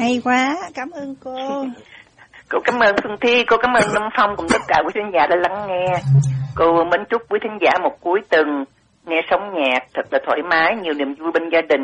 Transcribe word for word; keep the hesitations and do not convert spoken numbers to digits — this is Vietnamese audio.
Hay quá, cảm ơn cô. Cô cảm ơn Phương Thi, cô cảm ơn Lâm Phong cùng tất cả quý khán giả đã lắng nghe. Cô mến chúc quý khán giả một cuối tuần nghe sống nhạc thật là thoải mái, nhiều niềm vui bên gia đình.